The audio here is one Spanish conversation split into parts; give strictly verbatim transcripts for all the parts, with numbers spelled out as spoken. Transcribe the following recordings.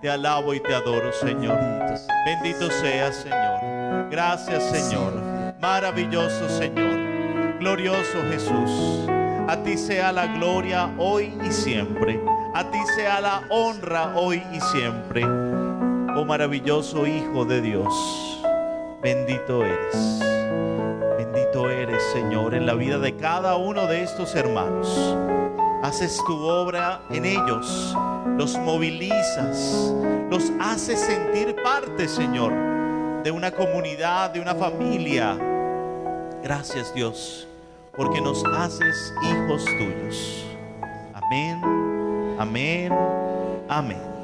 Te alabo y te adoro, Señor. Bendito seas, Señor. Gracias, Señor. Maravilloso, Señor. Glorioso Jesús. A ti sea la gloria hoy y siempre. A ti sea la honra hoy y siempre. Oh maravilloso Hijo de Dios. Bendito eres. Bendito eres, Señor, en la vida de cada uno de estos hermanos. Haces tu obra en ellos, los movilizas, los haces sentir parte, Señor, de una comunidad, de una familia. Gracias, Dios, porque nos haces hijos tuyos. Amén, amén, amén.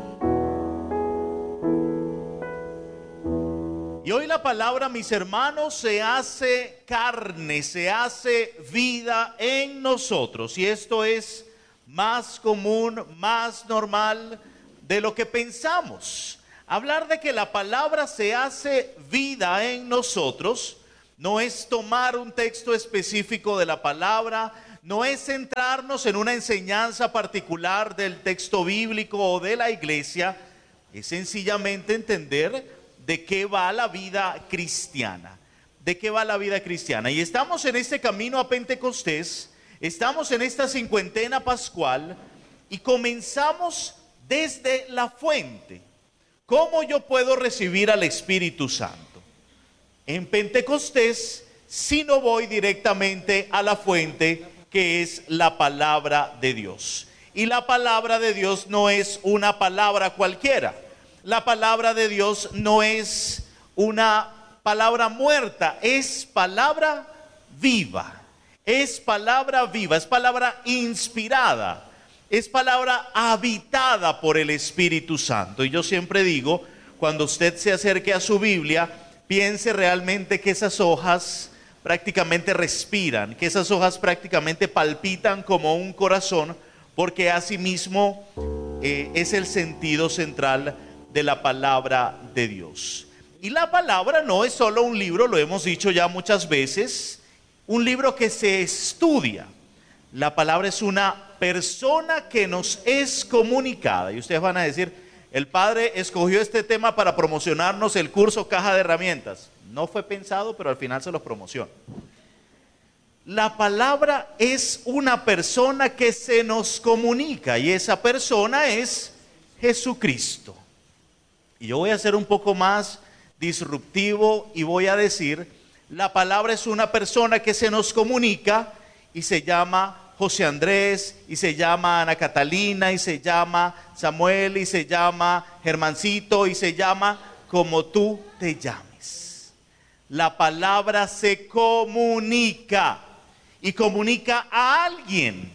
Y hoy la palabra, mis hermanos, se hace carne, se hace vida en nosotros. Y esto es más común, más normal de lo que pensamos. Hablar de que la palabra se hace vida en nosotros no es tomar un texto específico de la palabra, no es centrarnos en una enseñanza particular del texto bíblico o de la iglesia, es sencillamente entender de qué va la vida cristiana, de qué va la vida cristiana. Y estamos en este camino a Pentecostés. Estamos en esta cincuentena pascual y comenzamos desde la fuente. ¿Cómo yo puedo recibir al Espíritu Santo? En Pentecostés, si no voy directamente a la fuente, que es la palabra de Dios. Y la palabra de Dios no es una palabra cualquiera. La palabra de Dios no es una palabra muerta, es palabra viva. Es palabra viva, es palabra inspirada, es palabra habitada por el Espíritu Santo. Y yo siempre digo, cuando usted se acerque a su Biblia, piense realmente que esas hojas prácticamente respiran, que esas hojas prácticamente palpitan como un corazón, porque asimismo eh, es el sentido central de la palabra de Dios. Y la palabra no es solo un libro, lo hemos dicho ya muchas veces, un libro que se estudia. La palabra es una persona que nos es comunicada. Y ustedes van a decir, el Padre escogió este tema para promocionarnos el curso Caja de Herramientas. No fue pensado, pero al final se los promociona. La palabra es una persona que se nos comunica y esa persona es Jesucristo. Y yo voy a ser un poco más disruptivo y voy a decir, la palabra es una persona que se nos comunica y se llama José Andrés, y se llama Ana Catalina, y se llama Samuel, y se llama Germancito, y se llama como tú te llames. La palabra se comunica y comunica a alguien.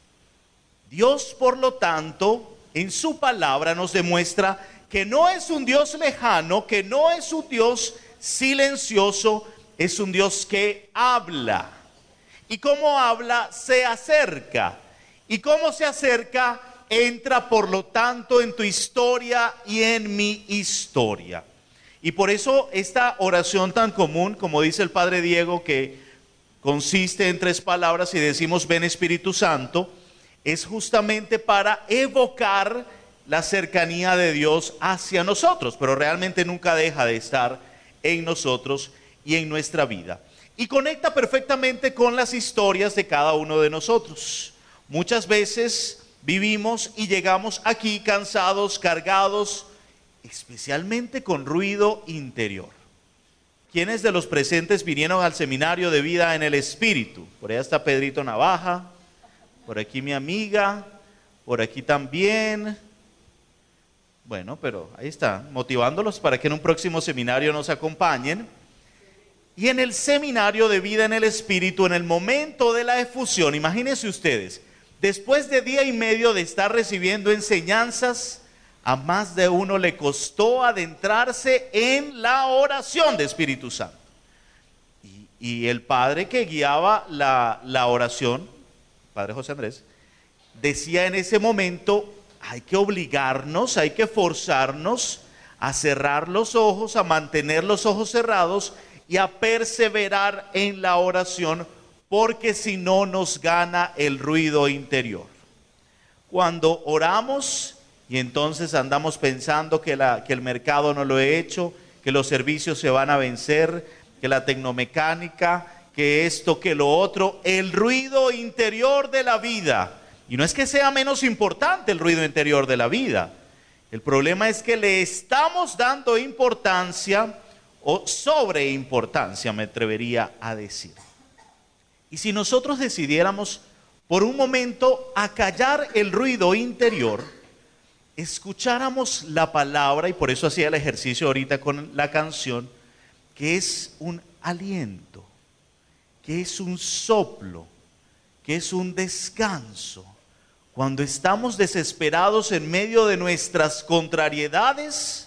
Dios, por lo tanto, en su palabra nos demuestra que no es un Dios lejano, que no es un Dios silencioso, es un Dios que habla. Y como habla, se acerca. Y como se acerca, entra por lo tanto en tu historia y en mi historia. Y por eso esta oración tan común, como dice el Padre Diego, que consiste en tres palabras y decimos ven Espíritu Santo, es justamente para evocar la cercanía de Dios hacia nosotros, pero realmente nunca deja de estar en nosotros y en nuestra vida. Y conecta perfectamente con las historias de cada uno de nosotros. Muchas veces vivimos y llegamos aquí cansados, cargados, especialmente con ruido interior. ¿Quiénes de los presentes vinieron al seminario de vida en el Espíritu? Por allá está Pedrito Navaja, por aquí mi amiga, por aquí también. Bueno, pero ahí está, motivándolos para que en un próximo seminario nos acompañen. Y en el seminario de vida en el Espíritu, en el momento de la efusión, imagínense ustedes, después de día y medio de estar recibiendo enseñanzas, a más de uno le costó adentrarse en la oración de Espíritu Santo. Y, y el padre que guiaba la, la oración, Padre José Andrés, decía en ese momento, hay que obligarnos, hay que forzarnos a cerrar los ojos, a mantener los ojos cerrados y a perseverar en la oración, porque si no nos gana el ruido interior. Cuando oramos y y entonces andamos pensando que, la, que el mercado no lo ha hecho, que los servicios se van a vencer, que la tecnomecánica, que esto, que lo otro, el ruido interior de la vida. Y no es que sea menos importante el ruido interior de la vida. El problema es que le estamos dando importancia o sobreimportancia, me atrevería a decir. Y si nosotros decidiéramos por un momento acallar el ruido interior, escucháramos la palabra, y por eso hacía el ejercicio ahorita con la canción, que es un aliento, que es un soplo, que es un descanso. Cuando estamos desesperados en medio de nuestras contrariedades,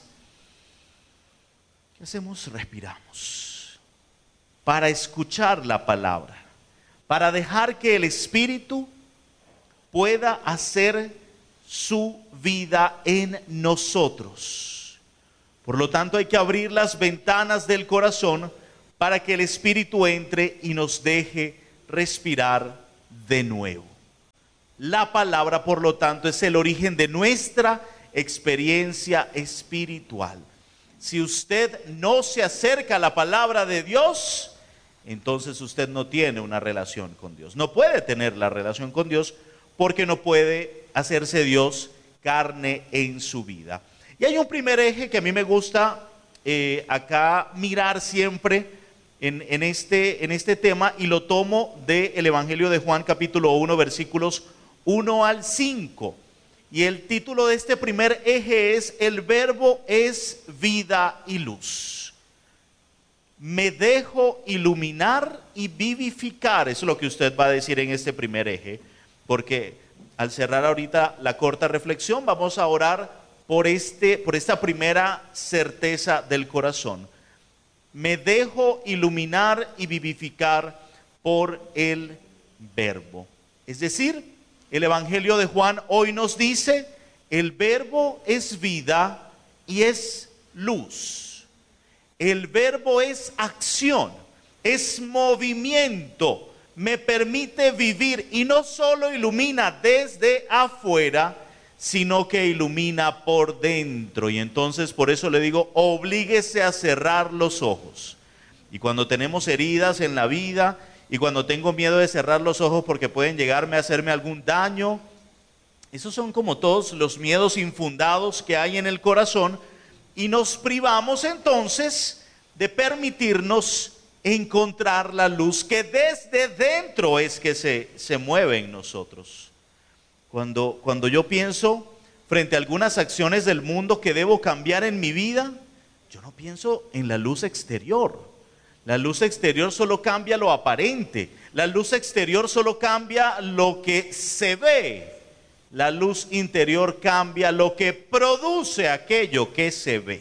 ¿qué hacemos? Respiramos para escuchar la palabra, para dejar que el Espíritu pueda hacer su vida en nosotros. Por lo tanto, hay que abrir las ventanas del corazón para que el Espíritu entre y nos deje respirar de nuevo. La palabra, por lo tanto, es el origen de nuestra experiencia espiritual. Si usted no se acerca a la palabra de Dios, entonces usted no tiene una relación con Dios. No puede tener la relación con Dios porque no puede hacerse Dios carne en su vida. Y hay un primer eje que a mí me gusta eh, acá mirar siempre en, en, este, en este tema, y lo tomo del Evangelio de Juan capítulo uno, versículos uno al cinco. Y el título de este primer eje es: el verbo es vida y luz. Me dejo iluminar y vivificar. Eso es lo que usted va a decir en este primer eje, porque al cerrar ahorita la corta reflexión, vamos a orar por, este, por esta primera certeza del corazón. Me dejo iluminar y vivificar por el verbo. Es decir, el Evangelio de Juan hoy nos dice: el verbo es vida y es luz. El verbo es acción, es movimiento, me permite vivir, y no solo ilumina desde afuera, sino que ilumina por dentro. Y entonces por eso le digo, oblíguese a cerrar los ojos. Y cuando tenemos heridas en la vida, y cuando tengo miedo de cerrar los ojos porque pueden llegarme a hacerme algún daño, esos son como todos los miedos infundados que hay en el corazón, y nos privamos entonces de permitirnos encontrar la luz que desde dentro es que se, se mueve en nosotros. Cuando, cuando yo pienso frente a algunas acciones del mundo que debo cambiar en mi vida, yo no pienso en la luz exterior. La luz exterior solo cambia lo aparente. La luz exterior solo cambia lo que se ve. La luz interior cambia lo que produce aquello que se ve.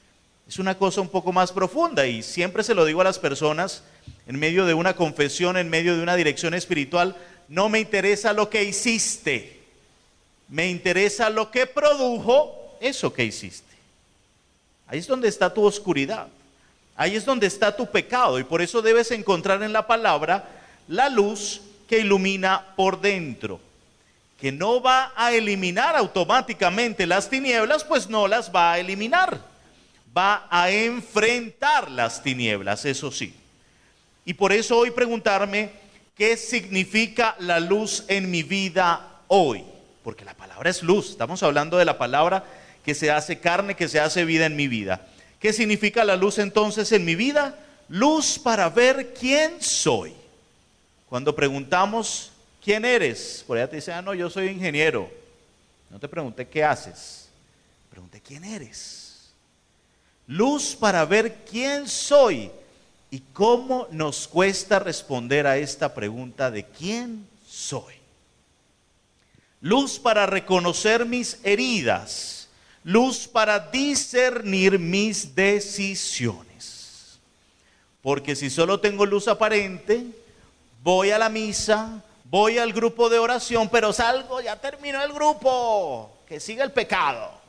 Es una cosa un poco más profunda, y siempre se lo digo a las personas en medio de una confesión, en medio de una dirección espiritual: no me interesa lo que hiciste, me interesa lo que produjo eso que hiciste. Ahí es donde está tu oscuridad, ahí es donde está tu pecado, y por eso debes encontrar en la palabra la luz que ilumina por dentro, que no va a eliminar automáticamente las tinieblas, pues no las va a eliminar. Va a enfrentar las tinieblas, eso sí. Y por eso hoy preguntarme: ¿qué significa la luz en mi vida hoy? Porque la palabra es luz. Estamos hablando de la palabra que se hace carne, que se hace vida en mi vida. ¿Qué significa la luz entonces en mi vida? Luz para ver quién soy. Cuando preguntamos ¿quién eres? Por allá te dicen: ah, no, yo soy ingeniero. No te pregunté qué haces, pregunté quién eres. Luz para ver quién soy. ¿Y cómo nos cuesta responder a esta pregunta de quién soy? Luz para reconocer mis heridas. Luz para discernir mis decisiones. Porque si solo tengo luz aparente, voy a la misa, voy al grupo de oración, pero salgo, ya terminó el grupo, que siga el pecado.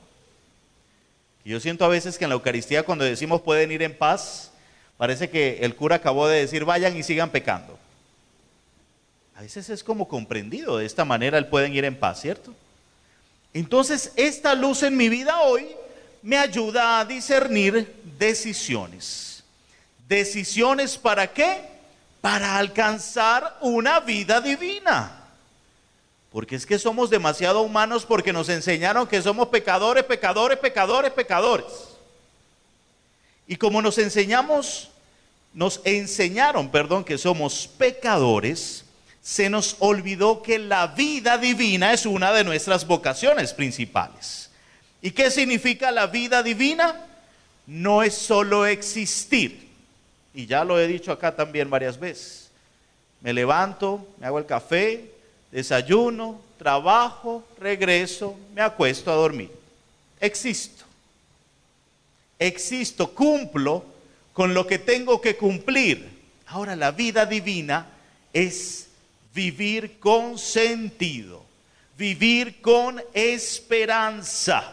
Y yo siento a veces que en la Eucaristía, cuando decimos pueden ir en paz, parece que el cura acabó de decir vayan y sigan pecando. A veces es como comprendido de esta manera el pueden ir en paz, ¿cierto? Entonces, esta luz en mi vida hoy me ayuda a discernir decisiones. ¿Decisiones para qué? Para alcanzar una vida divina. Porque es que somos demasiado humanos, porque nos enseñaron que somos pecadores, pecadores, pecadores, pecadores. Y como nos enseñamos, nos enseñaron, perdón, que somos pecadores, se nos olvidó que la vida divina es una de nuestras vocaciones principales. ¿Y qué significa la vida divina? No es solo existir. Y ya lo he dicho acá también varias veces. Me levanto, me hago el café, desayuno, trabajo, regreso, me acuesto a dormir. Existo. Existo, cumplo con lo que tengo que cumplir. Ahora, la vida divina es vivir con sentido, vivir con esperanza.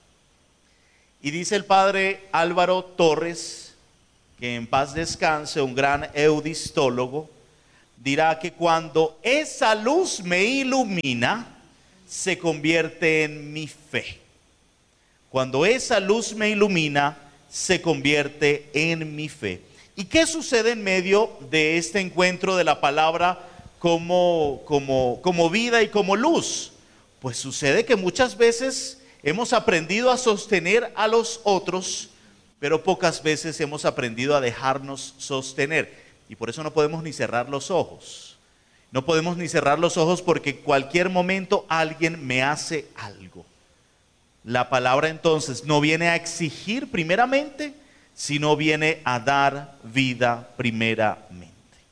Y dice el padre Álvaro Torres, que en paz descanse, un gran eudistólogo, dirá que cuando esa luz me ilumina, se convierte en mi fe. Cuando esa luz me ilumina, se convierte en mi fe. ¿Y qué sucede en medio de este encuentro de la palabra como, como, como vida y como luz? Pues sucede que muchas veces hemos aprendido a sostener a los otros, pero pocas veces hemos aprendido a dejarnos sostener. Y por eso no podemos ni cerrar los ojos. No podemos ni cerrar los ojos porque en cualquier momento alguien me hace algo. La palabra entonces no viene a exigir primeramente, sino viene a dar vida primeramente.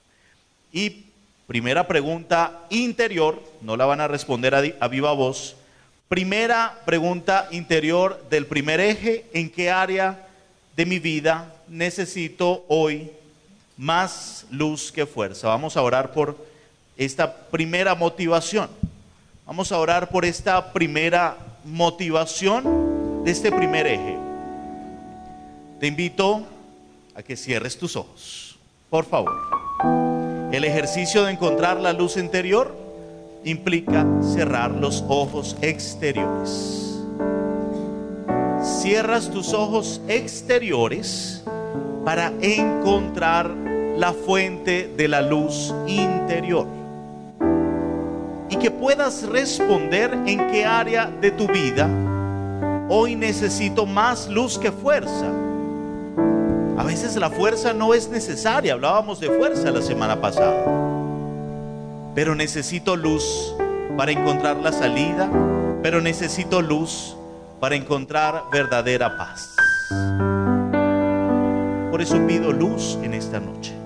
Y primera pregunta interior, no la van a responder a, a viva voz. Primera pregunta interior del primer eje: ¿en qué área de mi vida necesito hoy más luz que fuerza? Vamos a orar por esta primera motivación. Vamos a orar por esta primera motivación de este primer eje. Te invito a que cierres tus ojos, por favor. El ejercicio de encontrar la luz interior implica cerrar los ojos exteriores. Cierras tus ojos exteriores para encontrar la fuente de la luz interior. Y que puedas responder en qué área de tu vida hoy necesito más luz que fuerza. A veces la fuerza no es necesaria, hablábamos de fuerza la semana pasada. Pero necesito luz para encontrar la salida, pero necesito luz para encontrar verdadera paz. Por eso pido luz en esta noche.